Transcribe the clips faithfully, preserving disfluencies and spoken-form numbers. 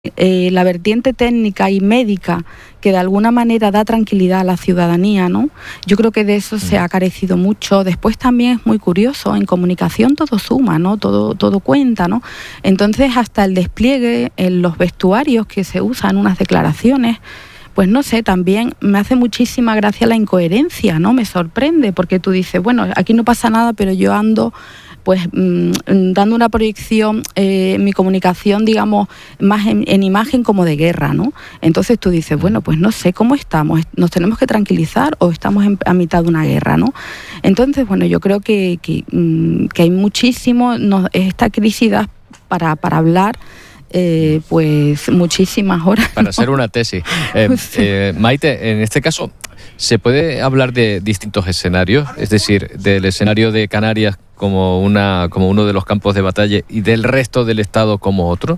Eh, la vertiente técnica y médica que de alguna manera da tranquilidad a la ciudadanía, ¿no? Yo creo que de eso se ha carecido mucho. Después también es muy curioso, en comunicación todo suma, ¿no? Todo, todo cuenta, ¿no? Entonces hasta el despliegue en los vestuarios que se usan, unas declaraciones, pues no sé, también me hace muchísima gracia la incoherencia, ¿no? Me sorprende porque tú dices, bueno, aquí no pasa nada, pero yo ando pues mmm, dando una proyección, eh, mi comunicación, digamos, más en, en imagen como de guerra, ¿no? Entonces tú dices, bueno, pues no sé cómo estamos, nos tenemos que tranquilizar o estamos en, a mitad de una guerra, ¿no? Entonces, bueno, yo creo que, que, mmm, que hay muchísimo, no, esta crisis da para, para hablar. Eh, pues muchísimas horas. Para hacer una tesis. Eh, sí. eh, Maite, en este caso, ¿se puede hablar de distintos escenarios? Es decir, del escenario de Canarias como, una, como uno de los campos de batalla y del resto del Estado como otro.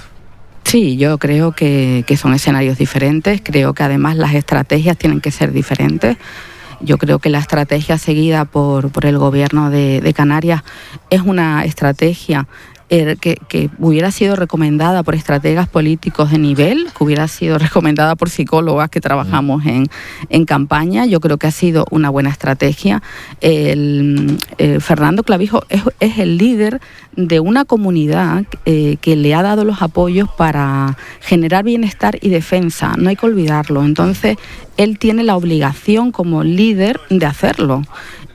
Sí, yo creo que, que son escenarios diferentes. Creo que además las estrategias tienen que ser diferentes. Yo creo que la estrategia seguida por, por el gobierno de, de Canarias es una estrategia Que, que hubiera sido recomendada por estrategas políticos de nivel, que hubiera sido recomendada por psicólogas que trabajamos en, en campaña. Yo creo que ha sido una buena estrategia. El, eh, Fernando Clavijo es, es el líder de una comunidad eh, que le ha dado los apoyos para generar bienestar y defensa. No hay que olvidarlo. Entonces, él tiene la obligación como líder de hacerlo.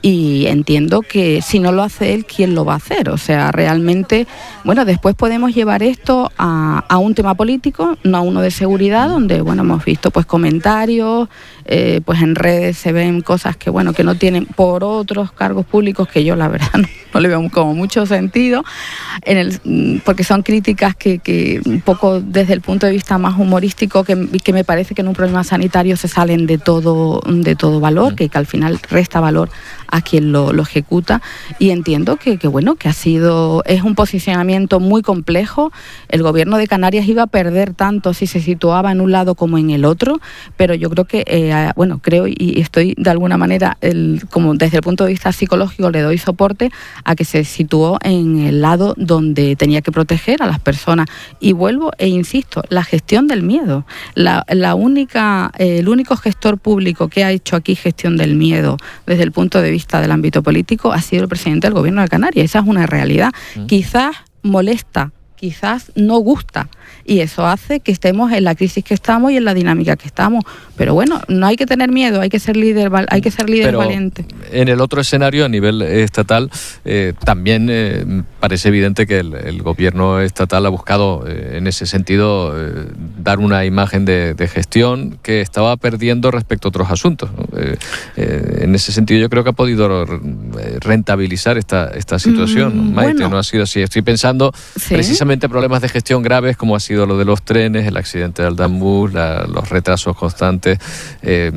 Y entiendo que si no lo hace él, ¿quién lo va a hacer? O sea, realmente, bueno, después podemos llevar esto a, a un tema político, no a uno de seguridad, donde, bueno, hemos visto pues comentarios, eh, pues en redes se ven cosas que, bueno, que no tienen por otros cargos públicos que yo, la verdad, no, no le veo como mucho sentido, en el, porque son críticas que, que un poco desde el punto de vista más humorístico, que, que me parece que en un problema sanitario se salen de todo, de todo valor, que, que al final resta valor a quien lo, lo ejecuta, y entiendo que, que bueno, que ha sido, es un posicionamiento muy complejo. El gobierno de Canarias iba a perder tanto si se situaba en un lado como en el otro, pero yo creo que, eh, bueno, creo y estoy de alguna manera, el, como desde el punto de vista psicológico le doy soporte a que se situó en el lado donde tenía que proteger a las personas. Y vuelvo e insisto, la gestión del miedo. La, la única, eh, el único gestor público que ha hecho aquí gestión del miedo desde el punto de vista del ámbito político ha sido el presidente del gobierno de Canarias. Esa es una realidad. Mm. Quizás molesta, quizás no gusta, y eso hace que estemos en la crisis que estamos y en la dinámica que estamos. Pero bueno, no hay que tener miedo, hay que ser líder, hay que ser líder Pero valiente. En el otro escenario, a nivel estatal, eh, también eh, parece evidente que el, el gobierno estatal ha buscado, eh, en ese sentido, eh, dar una imagen de, de gestión que estaba perdiendo respecto a otros asuntos, ¿no? Eh, eh, en ese sentido, yo creo que ha podido rentabilizar esta, esta situación. Mm, Maite, bueno, no ha sido así. Estoy pensando ¿sí? precisamente en problemas de gestión graves, como ha sido lo de los trenes, el accidente de Aldamuz, la, los retrasos constantes, eh,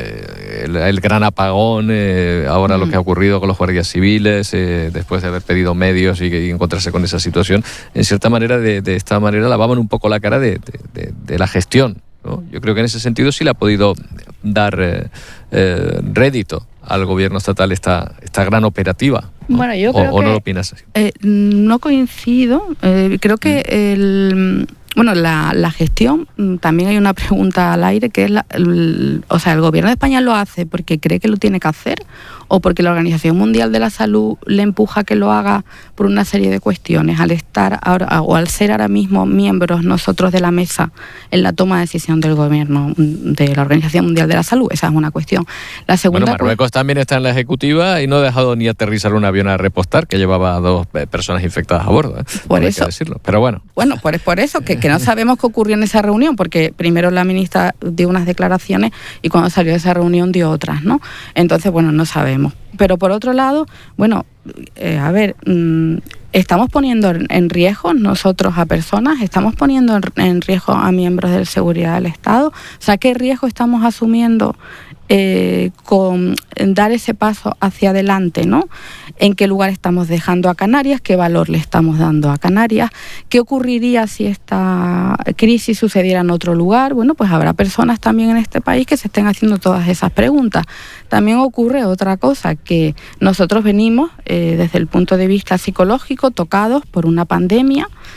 el, el gran apagón, eh, ahora mm. lo que ha ocurrido con los guardias civiles, eh, después de haber pedido medios y, y encontrarse con esa situación. En cierta manera, de, de esta manera, lavaban un poco la cara de, de, de, de la gestión, ¿no? Yo creo que en ese sentido sí le ha podido dar eh, eh, rédito al gobierno estatal esta, esta gran operativa, ¿no? Bueno, yo creo o, que... ¿O no lo opinas así? Eh, no coincido. Eh, creo que mm. el... Bueno, la, la gestión, también hay una pregunta al aire, que es, la, el, o sea, ¿el gobierno de España lo hace porque cree que lo tiene que hacer o porque la Organización Mundial de la Salud le empuja a que lo haga por una serie de cuestiones? Al estar ahora, o al ser ahora mismo miembros nosotros de la mesa en la toma de decisión del gobierno de la Organización Mundial de la Salud, esa es una cuestión. La segunda, bueno, Marruecos pues, también está en la ejecutiva y no ha dejado ni aterrizar un avión a repostar que llevaba a dos personas infectadas a bordo, ¿eh? Por eso, decirlo. Pero bueno. Bueno, por, por eso que que no sabemos qué ocurrió en esa reunión, porque primero la ministra dio unas declaraciones y cuando salió de esa reunión dio otras, ¿no? Entonces, bueno, no sabemos. Pero por otro lado, bueno, eh, a ver, mmm, estamos poniendo en riesgo nosotros a personas, estamos poniendo en, en riesgo a miembros de seguridad del Estado. O sea, ¿qué riesgo estamos asumiendo eh, con dar ese paso hacia adelante, ¿no? ¿En qué lugar estamos dejando a Canarias? ¿Qué valor le estamos dando a Canarias? ¿Qué ocurriría si esta crisis sucediera en otro lugar? Bueno, pues habrá personas también en este país que se estén haciendo todas esas preguntas. También ocurre otra cosa, que nosotros venimos eh, desde el punto de vista psicológico tocados por una pandemia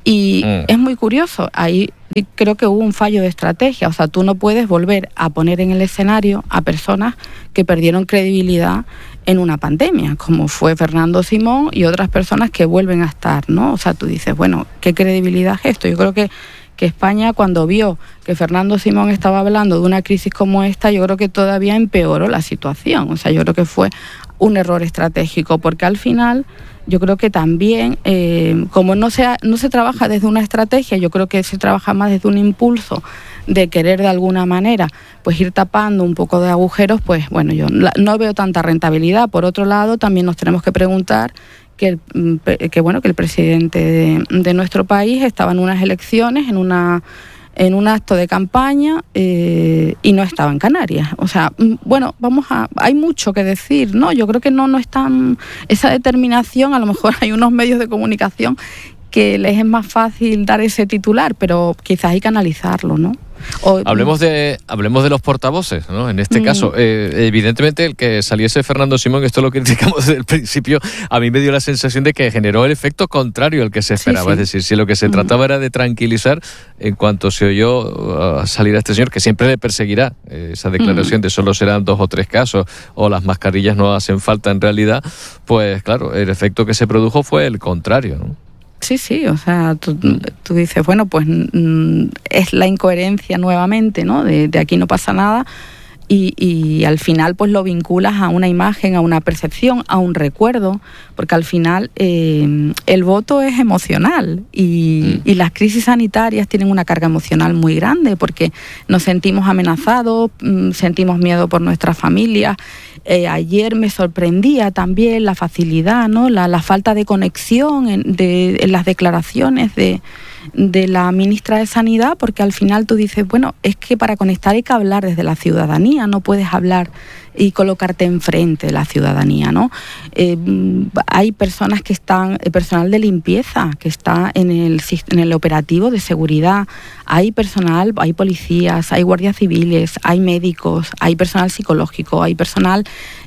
Y mm. es muy curioso, ahí creo que hubo un fallo de estrategia, o sea, tú no puedes volver a poner en el escenario a personas que perdieron credibilidad en una pandemia, como fue Fernando Simón y otras personas que vuelven a estar, ¿no? O sea, tú dices, bueno, ¿qué credibilidad es esto? Yo creo que, que España, cuando vio que Fernando Simón estaba hablando de una crisis como esta, yo creo que todavía empeoró la situación. O sea, yo creo que fue un error estratégico, porque al final yo creo que también, eh, como no se, no se trabaja desde una estrategia, yo creo que se trabaja más desde un impulso de querer de alguna manera pues ir tapando un poco de agujeros, pues bueno, yo no veo tanta rentabilidad. Por otro lado, también nos tenemos que preguntar que, el, que, bueno, que el presidente de, de nuestro país estaba en unas elecciones, en una en un acto de campaña eh, y no estaba en Canarias. O sea, bueno, vamos a... Hay mucho que decir, ¿no? Yo creo que no, no es tan... Esa determinación, a lo mejor hay unos medios de comunicación que les es más fácil dar ese titular, pero quizás hay que analizarlo, ¿no? O, hablemos de hablemos de los portavoces, ¿no? En este mm. caso, eh, evidentemente el que saliese Fernando Simón, esto lo criticamos desde el principio, a mí me dio la sensación de que generó el efecto contrario al que se esperaba. Sí, sí. Es decir, si lo que se mm. trataba era de tranquilizar, en cuanto se oyó uh, salir a este señor, que siempre le perseguirá eh, esa declaración mm. de solo serán dos o tres casos, o las mascarillas no hacen falta en realidad, pues claro, el efecto que se produjo fue el contrario, ¿no? Sí, sí, o sea, tú, tú dices, bueno, pues mm, es la incoherencia nuevamente, ¿no? De, de aquí no pasa nada y, y al final pues lo vinculas a una imagen, a una percepción, a un recuerdo, porque al final eh, el voto es emocional y, mm. y las crisis sanitarias tienen una carga emocional muy grande porque nos sentimos amenazados, mm, sentimos miedo por nuestras familias. Eh, ayer me sorprendía también la facilidad, ¿no? La, la falta de conexión en, de, en las declaraciones de, de la ministra de Sanidad, porque al final tú dices, bueno, es que para conectar hay que hablar desde la ciudadanía, no puedes hablar y colocarte enfrente de la ciudadanía, ¿no? Eh, hay personas que están, personal de limpieza que está en el, en el operativo de seguridad, hay personal, hay policías, hay guardias civiles, hay médicos, hay personal psicológico, hay personal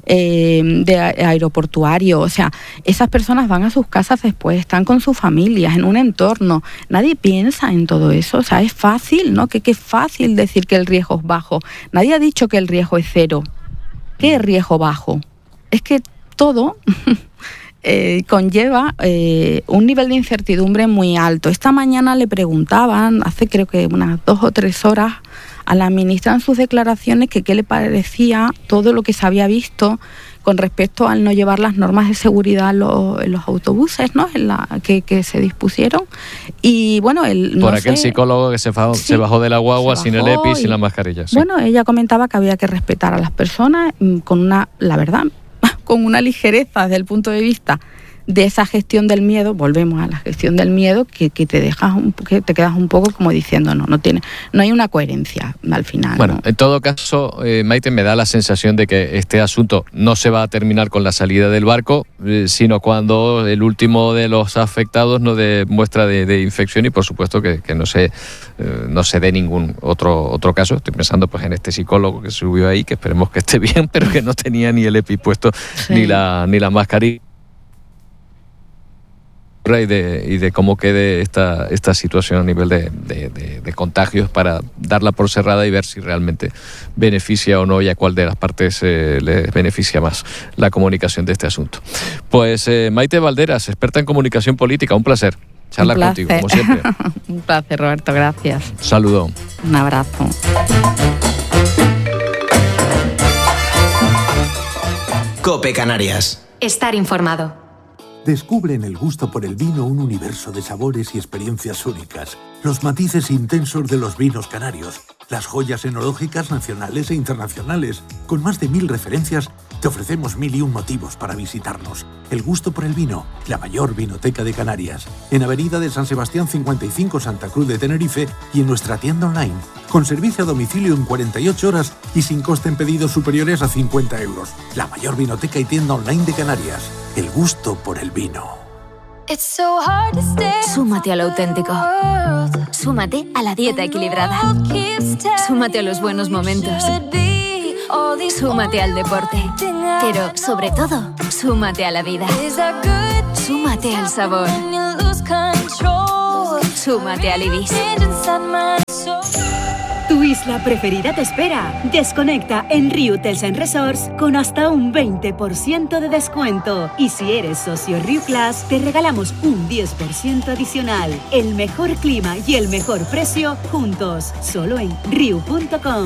eh, de aeroportuario, o sea, esas personas van a sus casas después, están con sus familias, en un entorno, nadie piensa en todo eso, o sea, es fácil, ¿no? Que, que es fácil decir que el riesgo es bajo, nadie ha dicho que el riesgo es cero. ¿Qué es riesgo bajo? Es que todo eh, conlleva eh, un nivel de incertidumbre muy alto. Esta mañana le preguntaban, hace creo que unas dos o tres horas, a la ministra en sus declaraciones que qué le parecía todo lo que se había visto con respecto al no llevar las normas de seguridad en los, en los autobuses, ¿no? En la, que, que se dispusieron. Y bueno, el Por no aquel sé, psicólogo que se, fa, sí, se bajó de la guagua sin el EPI y sin la mascarilla. Sí. Bueno, ella comentaba que había que respetar a las personas con una, la verdad, con una ligereza desde el punto de vista de esa gestión del miedo. Volvemos a la gestión del miedo, que, que te dejas un, que te quedas un poco como diciendo no, no tiene, no hay una coherencia al final. Bueno, ¿no? En todo caso, eh, Maite, me da la sensación de que este asunto no se va a terminar con la salida del barco, eh, sino cuando el último de los afectados no dé muestra de, de infección y por supuesto que, que no se eh, no se dé ningún otro otro caso. Estoy pensando pues en este psicólogo que subió ahí, que esperemos que esté bien, pero que no tenía ni el EPI puesto, sí, ni la ni la mascarilla. Y de, y de cómo quede esta, esta situación a nivel de, de, de, de contagios para darla por cerrada y ver si realmente beneficia o no y a cuál de las partes eh, les beneficia más la comunicación de este asunto. Pues eh, Maite Valderas, experta en comunicación política, un placer charlar un placer. contigo, como siempre. Un placer, Roberto, gracias. Un saludo. Un abrazo. COPE Canarias. Estar informado. Descubre en el gusto por el vino un universo de sabores y experiencias únicas. Los matices intensos de los vinos canarios, las joyas enológicas nacionales e internacionales. Con más de mil referencias, te ofrecemos mil y un motivos para visitarnos. El gusto por el vino, la mayor vinoteca de Canarias. En Avenida de San Sebastián cincuenta y cinco, Santa Cruz de Tenerife, y en nuestra tienda online. Con servicio a domicilio en cuarenta y ocho horas y sin coste en pedidos superiores a cincuenta euros. La mayor vinoteca y tienda online de Canarias. El gusto por el vino. Súmate a lo auténtico. Súmate a la dieta equilibrada. Súmate a los buenos momentos. Súmate al deporte. Pero, sobre todo, súmate a la vida. Súmate al sabor. súmate al Ibis. Tu isla preferida te espera. Desconecta en Riutels and Resorts con hasta un veinte por ciento de descuento. Y si eres socio Riu Class, te regalamos un diez por ciento adicional. El mejor clima y el mejor precio juntos. Solo en riu punto com.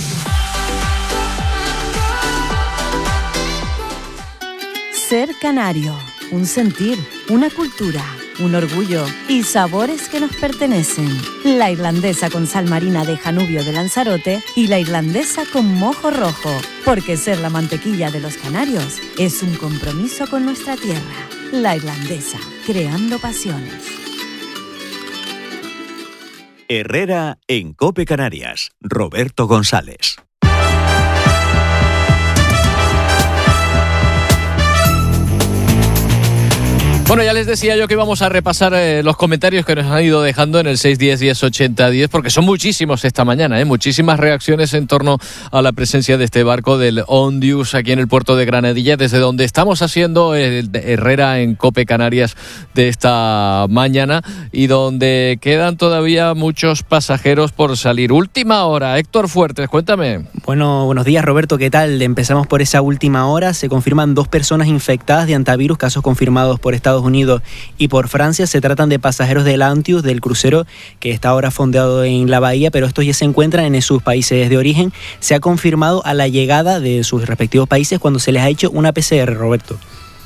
Ser canario. Un sentir, una cultura, un orgullo y sabores que nos pertenecen. La irlandesa con sal marina de Janubio de Lanzarote y la irlandesa con mojo rojo. Porque ser la mantequilla de los canarios es un compromiso con nuestra tierra. La irlandesa, creando pasiones. Herrera en COPE Canarias. Roberto González. Bueno, ya les decía yo que íbamos a repasar eh, los comentarios que nos han ido dejando en el seis diez, diez ochenta, diez, porque son muchísimos esta mañana, ¿eh? Muchísimas reacciones en torno a la presencia de este barco del Ondius aquí en el puerto de Granadilla, desde donde estamos haciendo el Herrera en COPE Canarias de esta mañana y donde quedan todavía muchos pasajeros por salir. Última hora, Héctor Fuertes, cuéntame. Bueno, buenos días Roberto, ¿qué tal? Empezamos por esa última hora, se confirman dos personas infectadas de antivirus, casos confirmados por Estados Unidos y por Francia. Se tratan de pasajeros del Antius, del crucero que está ahora fondeado en la bahía, pero estos ya se encuentran en sus países de origen. Se ha confirmado a la llegada de sus respectivos países cuando se les ha hecho una P C R, Roberto.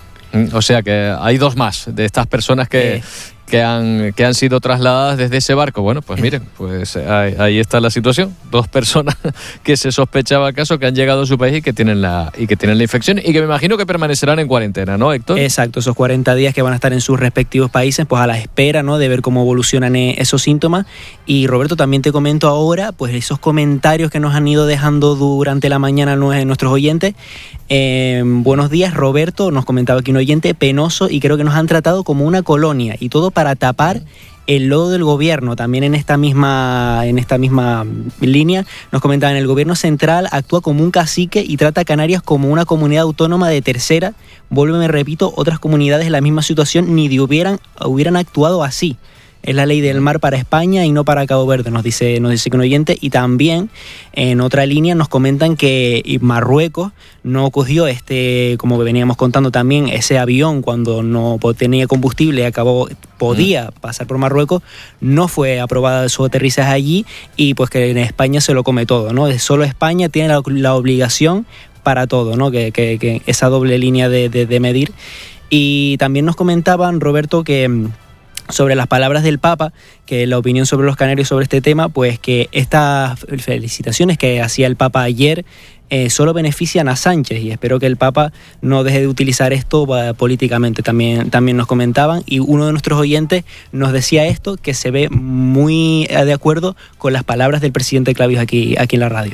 O sea que hay dos más de estas personas que... Eh. Que han, que han sido trasladadas desde ese barco. Bueno, pues miren, pues ahí, ahí está la situación. Dos personas que se sospechaba acaso que han llegado a su país y que tienen la y que tienen la infección y que me imagino que permanecerán en cuarentena, ¿no, Héctor? Exacto, esos cuarenta días que van a estar en sus respectivos países, pues a la espera, ¿no?, de ver cómo evolucionan esos síntomas. Y Roberto, también te comento ahora, pues esos comentarios que nos han ido dejando durante la mañana nuestros oyentes. Eh, buenos días, Roberto, nos comentaba aquí un oyente, penoso, y creo que nos han tratado como una colonia, y todo para tapar el lodo del gobierno. También en esta misma en esta misma línea nos comentaban, el gobierno central actúa como un cacique y trata a Canarias como una comunidad autónoma de tercera. Vuelvo, me repito, otras comunidades en la misma situación ni de hubieran, hubieran actuado así. Es la ley del mar para España y no para Cabo Verde, nos dice, nos dice que un oyente. Y también en otra línea nos comentan que Marruecos no cogió, este, como veníamos contando también, ese avión cuando no tenía combustible y acabó, podía pasar por Marruecos, no fue aprobada su aterrizaje allí, y pues que en España se lo come todo, ¿no? Solo España tiene la, la obligación para todo, ¿no? Que, que, que esa doble línea de, de, de medir. Y también nos comentaban, Roberto, que sobre las palabras del Papa, que la opinión sobre los canarios sobre este tema, pues que estas felicitaciones que hacía el Papa ayer eh, solo benefician a Sánchez, y espero que el Papa no deje de utilizar esto uh, políticamente, también, también nos comentaban. Y uno de nuestros oyentes nos decía esto, que se ve muy de acuerdo con las palabras del presidente Clavijo aquí, aquí en la radio.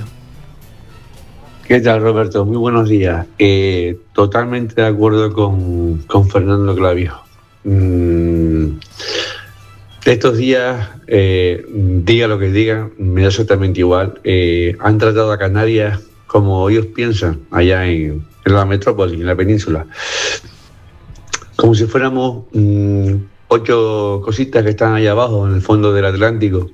¿Qué tal, Roberto? Muy buenos días. Eh, totalmente de acuerdo con, con Fernando Clavijo. Mm, estos días, eh, diga lo que diga, me da exactamente igual. Eh, han tratado a Canarias como ellos piensan, allá en, en la metrópoli, en la península, como si fuéramos mm, ocho cositas que están allá abajo, en el fondo del Atlántico.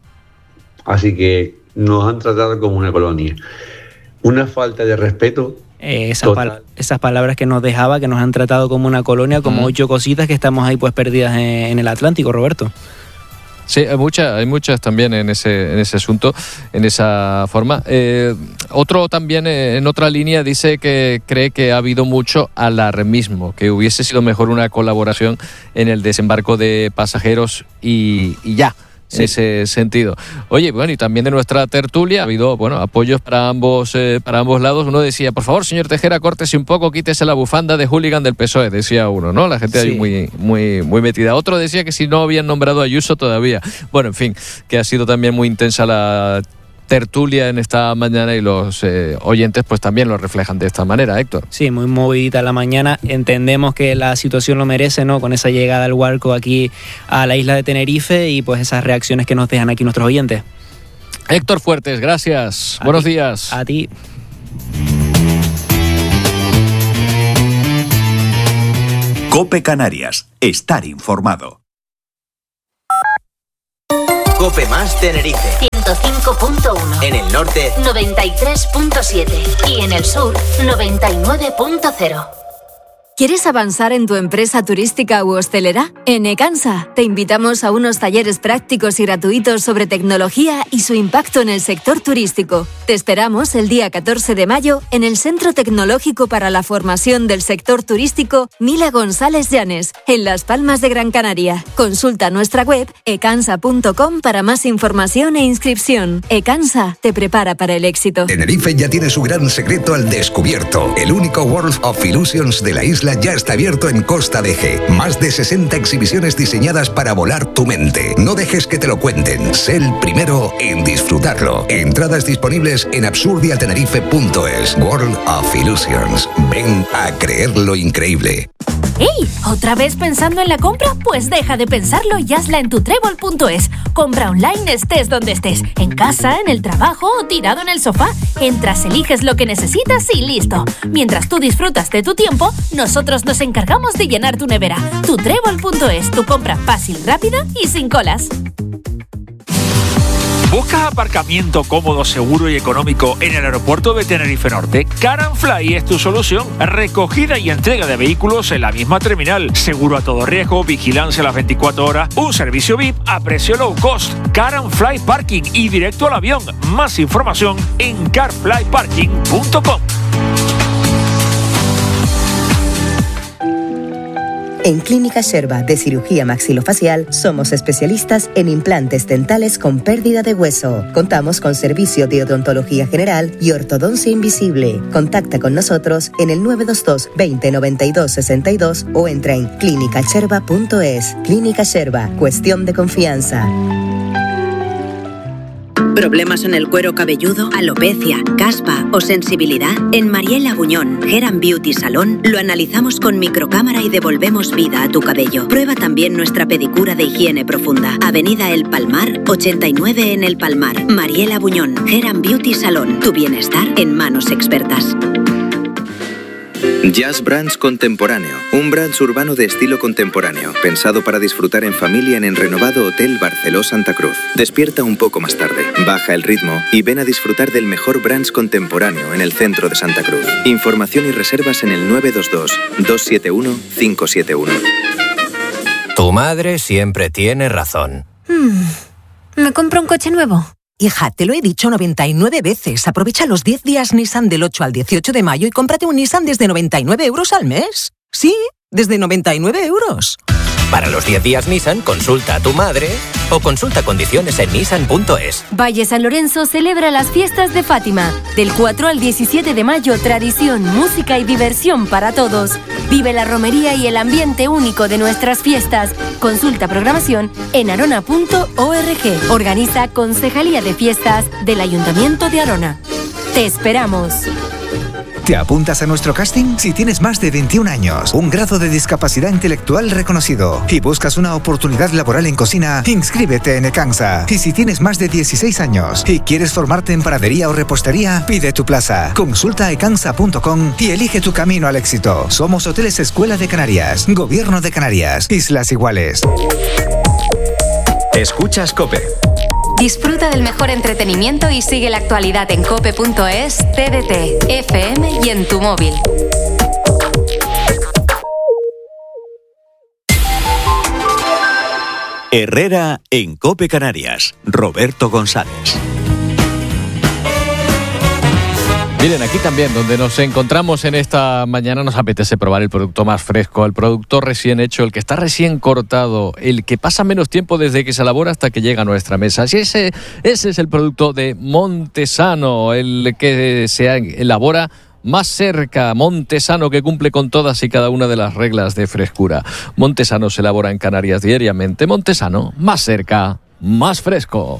Así que nos han tratado como una colonia. Una falta de respeto. Eh, esas, pal- esas palabras que nos dejaba, que nos han tratado como una colonia, como mm. ocho cositas que estamos ahí pues perdidas en, en el Atlántico, Roberto. Sí, hay muchas, hay muchas también en ese, en ese asunto, en esa forma. Eh, otro también eh, en otra línea dice que cree que ha habido mucho alarmismo, que hubiese sido mejor una colaboración en el desembarco de pasajeros y, y ya. En sí. ese sentido. Oye, bueno, y también de nuestra tertulia ha habido, bueno, apoyos para ambos eh, para ambos lados. Uno decía, por favor, señor Tejera, córtese un poco, quítese la bufanda de hooligan del P S O E, decía uno, ¿no? La gente sí. ahí muy, muy, muy metida. Otro decía que si no habían nombrado a Ayuso todavía. Bueno, en fin, que ha sido también muy intensa la tertulia en esta mañana y los eh, oyentes pues también lo reflejan de esta manera, Héctor. Sí, muy movidita la mañana. Entendemos que la situación lo merece, ¿no? Con esa llegada del barco aquí a la isla de Tenerife y pues esas reacciones que nos dejan aquí nuestros oyentes. Héctor Fuertes, gracias. A Buenos ti. días. A ti. COPE Canarias. Estar informado. Cope Más Tenerife. ciento cinco punto uno. En el norte, noventa y tres punto siete. Y en el sur, noventa y nueve punto cero. ¿Quieres avanzar en tu empresa turística u hostelera? En Ecansa te invitamos a unos talleres prácticos y gratuitos sobre tecnología y su impacto en el sector turístico. Te esperamos el día catorce de mayo en el Centro Tecnológico para la Formación del Sector Turístico Mila González Llanes, en Las Palmas de Gran Canaria. Consulta nuestra web ecansa punto com para más información e inscripción. Ecansa te prepara para el éxito. Tenerife ya tiene su gran secreto al descubierto. El único World of Illusions de la isla ya está abierto en Costa de Eje. Más de sesenta exhibiciones diseñadas para volar tu mente. No dejes que te lo cuenten. Sé el primero en disfrutarlo. Entradas disponibles en absurdiatenerife punto es. World of Illusions. Ven a creer lo increíble. ¡Ey! ¿Otra vez pensando en la compra? Pues deja de pensarlo y hazla en tutrébol punto es. Compra online estés donde estés. En casa, en el trabajo o tirado en el sofá. Entras, eliges lo que necesitas y listo. Mientras tú disfrutas de tu tiempo, nosotros nos encargamos de llenar tu nevera. tutrébol punto es. Tu compra fácil, rápida y sin colas. ¿Buscas aparcamiento cómodo, seguro y económico en el aeropuerto de Tenerife Norte? Car and Fly es tu solución. Recogida y entrega de vehículos en la misma terminal. Seguro a todo riesgo, vigilancia a las veinticuatro horas, un servicio V I P a precio low cost. Car and Fly Parking y directo al avión. Más información en car fly parking punto com. En Clínica Sherba de Cirugía Maxilofacial somos especialistas en implantes dentales con pérdida de hueso. Contamos con servicio de odontología general y ortodoncia invisible. Contacta con nosotros en el nueve dos dos, veinte, noventa y dos, sesenta y dos o entra en clínica sherba punto es. Clínica Sherba, cuestión de confianza. ¿Problemas en el cuero cabelludo, alopecia, caspa o sensibilidad? En Mariela Buñón, Hair and Beauty Salón, lo analizamos con microcámara y devolvemos vida a tu cabello. Prueba también nuestra pedicura de higiene profunda. Avenida El Palmar, ochenta y nueve en El Palmar. Mariela Buñón, Hair and Beauty Salón. Tu bienestar en manos expertas. Jazz Brands Contemporáneo, un brunch urbano de estilo contemporáneo, pensado para disfrutar en familia en el renovado Hotel Barceló Santa Cruz. Despierta un poco más tarde, baja el ritmo y ven a disfrutar del mejor brunch contemporáneo en el centro de Santa Cruz. Información y reservas en el nueve dos dos, dos siete uno, cinco siete uno. Tu madre siempre tiene razón. Hmm. ¿Me compro un coche nuevo? Hija, te lo he dicho noventa y nueve veces. Aprovecha los diez días Nissan del ocho al dieciocho de mayo y cómprate un Nissan desde noventa y nueve euros al mes. Sí, desde noventa y nueve euros. Para los diez días Nissan, consulta a tu madre o consulta condiciones en nissan punto es. Valle San Lorenzo celebra las fiestas de Fátima. Del cuatro al diecisiete de mayo, tradición, música y diversión para todos. Vive la romería y el ambiente único de nuestras fiestas. Consulta programación en arona punto org. Organiza Concejalía de Fiestas del Ayuntamiento de Arona. Te esperamos. ¿Te apuntas a nuestro casting? Si tienes más de veintiún años, un grado de discapacidad intelectual reconocido y buscas una oportunidad laboral en cocina, inscríbete en Ecansa. Y si tienes más de dieciséis años y quieres formarte en panadería o repostería, pide tu plaza. Consulta ecansa punto com y elige tu camino al éxito. Somos Hoteles Escuela de Canarias, Gobierno de Canarias, Islas Iguales. Escuchas COPE. Disfruta del mejor entretenimiento y sigue la actualidad en cope punto es, T D T, F M y en tu móvil. Herrera en COPE Canarias. Roberto González. Miren, aquí también, donde nos encontramos en esta mañana, nos apetece probar el producto más fresco, el producto recién hecho, el que está recién cortado, el que pasa menos tiempo desde que se elabora hasta que llega a nuestra mesa. Así ese, ese es el producto de Montesano, el que se elabora más cerca, Montesano, que cumple con todas y cada una de las reglas de frescura. Montesano se elabora en Canarias diariamente. Montesano, más cerca, más fresco.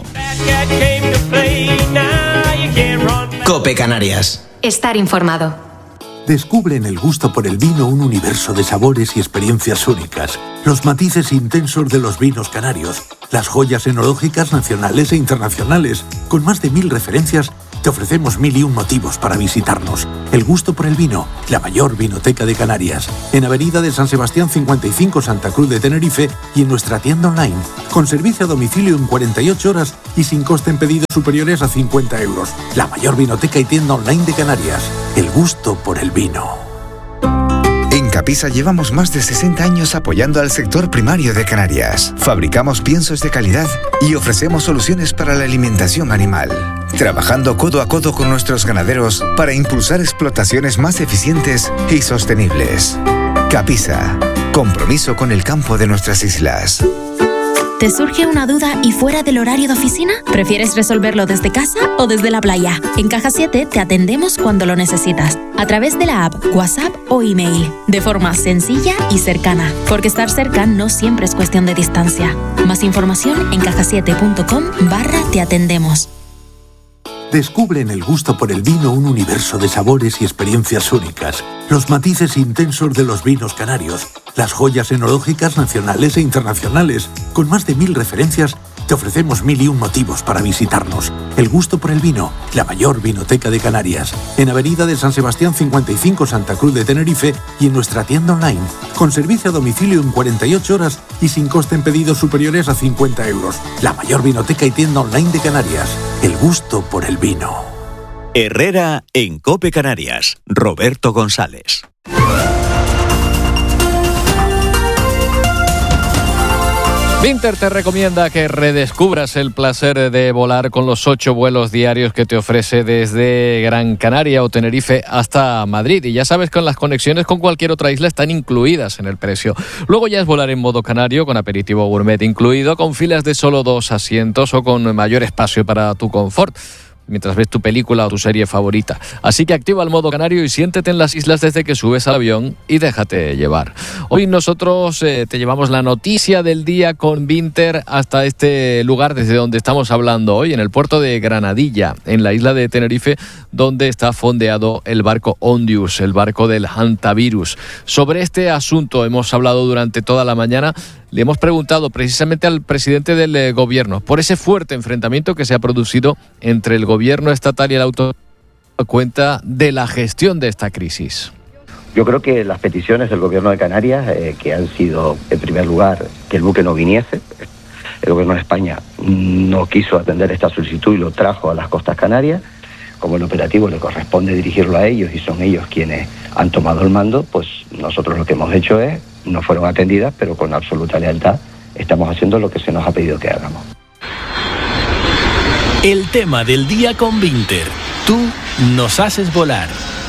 COPE Canarias. Estar informado. Descubre en el gusto por el vino un universo de sabores y experiencias únicas. Los matices intensos de los vinos canarios, las joyas enológicas nacionales e internacionales, con más de mil referencias te ofrecemos mil y un motivos para visitarnos. El gusto por el vino, la mayor vinoteca de Canarias. En Avenida de San Sebastián cincuenta y cinco, Santa Cruz de Tenerife, y en nuestra tienda online, con servicio a domicilio en cuarenta y ocho horas y sin coste en pedidos superiores a cincuenta euros. La mayor vinoteca y tienda online de Canarias. El gusto por el vino. En Capisa llevamos más de sesenta años apoyando al sector primario de Canarias. Fabricamos piensos de calidad y ofrecemos soluciones para la alimentación animal, trabajando codo a codo con nuestros ganaderos para impulsar explotaciones más eficientes y sostenibles. Capisa, compromiso con el campo de nuestras islas. ¿Te surge una duda y fuera del horario de oficina? ¿Prefieres resolverlo desde casa o desde la playa? En Caja siete te atendemos cuando lo necesitas, a través de la app, WhatsApp o email, de forma sencilla y cercana, porque estar cerca no siempre es cuestión de distancia. Más información en caja siete punto com barra te atendemos. Descubre en el gusto por el vino un universo de sabores y experiencias únicas. Los matices intensos de los vinos canarios, las joyas enológicas nacionales e internacionales. Con más de mil referencias, te ofrecemos mil y un motivos para visitarnos. El gusto por el vino, la mayor vinoteca de Canarias. En Avenida de San Sebastián cincuenta y cinco, Santa Cruz de Tenerife, y en nuestra tienda online, con servicio a domicilio en cuarenta y ocho horas y sin coste en pedidos superiores a cincuenta euros. La mayor vinoteca y tienda online de Canarias. El gusto por el vino. Herrera en COPE Canarias. Roberto González. Vinter te recomienda que redescubras el placer de volar con los ocho vuelos diarios que te ofrece desde Gran Canaria o Tenerife hasta Madrid. Y ya sabes que las conexiones con cualquier otra isla están incluidas en el precio. Luego ya es volar en modo canario, con aperitivo gourmet incluido, con filas de solo dos asientos o con mayor espacio para tu confort, mientras ves tu película o tu serie favorita. Así que activa el modo canario y siéntete en las islas desde que subes al avión y déjate llevar. Hoy nosotros eh, te llevamos la noticia del día con Vinter hasta este lugar desde donde estamos hablando hoy, en el puerto de Granadilla, en la isla de Tenerife, donde está fondeado el barco Ondius, el barco del hantavirus. Sobre este asunto hemos hablado durante toda la mañana. Le hemos preguntado precisamente al presidente del eh, gobierno por ese fuerte enfrentamiento que se ha producido entre el gobierno estatal y el auto a cuenta de la gestión de esta crisis. Yo creo que las peticiones del gobierno de Canarias, eh, que han sido, en primer lugar, que el buque no viniese, el gobierno de España no quiso atender esta solicitud y lo trajo a las costas canarias. Como el operativo le corresponde dirigirlo a ellos y son ellos quienes han tomado el mando, pues nosotros lo que hemos hecho es, no fueron atendidas, pero con absoluta lealtad estamos haciendo lo que se nos ha pedido que hagamos. El tema del día con Vinter. Tú nos haces volar.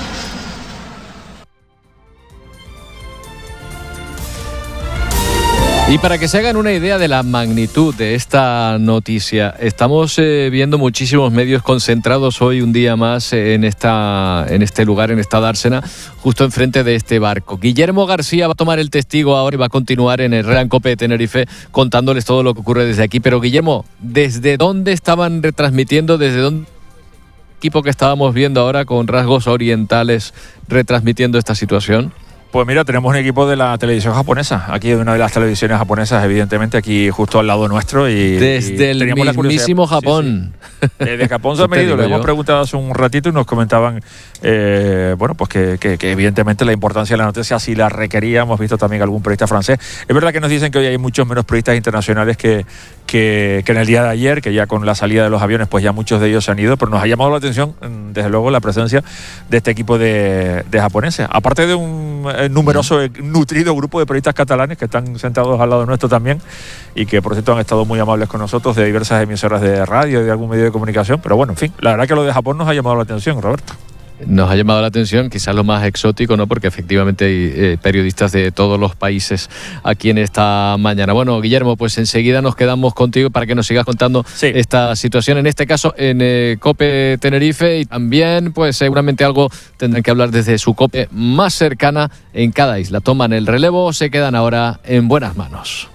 Y para que se hagan una idea de la magnitud de esta noticia, estamos eh, viendo muchísimos medios concentrados hoy un día más en, esta, en este lugar, en esta dársena, justo enfrente de este barco. Guillermo García va a tomar el testigo ahora y va a continuar en Herrera en COPE de Tenerife contándoles todo lo que ocurre desde aquí. Pero Guillermo, ¿desde dónde estaban retransmitiendo? ¿Desde dónde el equipo que estábamos viendo ahora con rasgos orientales retransmitiendo esta situación? Pues mira, tenemos un equipo de la televisión japonesa, aquí de una de las televisiones japonesas, evidentemente, aquí justo al lado nuestro. Y, Desde y el mismísimo Japón. Sí, sí. Desde Japón se han venido, le hemos preguntado hace un ratito y nos comentaban, eh, bueno, pues que, que, que evidentemente la importancia de la noticia sí la requería. Hemos visto también algún periodista francés. Es verdad que nos dicen que hoy hay muchos menos periodistas internacionales que, que, que en el día de ayer, que ya con la salida de los aviones, pues ya muchos de ellos se han ido, pero nos ha llamado la atención, desde luego, la presencia de este equipo de, de japoneses. Aparte de un numeroso, nutrido grupo de periodistas catalanes que están sentados al lado nuestro también y que por cierto han estado muy amables con nosotros, de diversas emisoras de radio y de algún medio de comunicación, pero bueno, en fin, la verdad que lo de Japón nos ha llamado la atención, Roberto. Nos ha llamado la atención, quizás lo más exótico, ¿no? Porque efectivamente hay eh, periodistas de todos los países aquí en esta mañana. Bueno, Guillermo, pues enseguida nos quedamos contigo para que nos sigas contando sí. esta situación, en este caso en eh, COPE Tenerife, y también pues seguramente algo tendrán que hablar desde su COPE más cercana en cada isla. Toman el relevo, se quedan ahora en buenas manos.